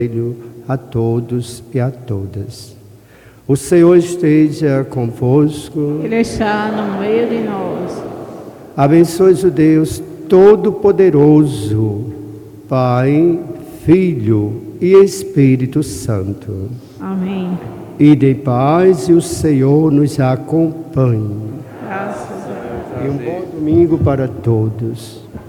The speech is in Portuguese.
a todos e a todas. O Senhor esteja convosco. Ele está no meio de nós. Abençoe-os o Deus Todo-Poderoso, Pai, Filho e Espírito Santo. Amém. Ide em paz e o Senhor nos acompanhe. Graças a Deus. E um bom domingo para todos.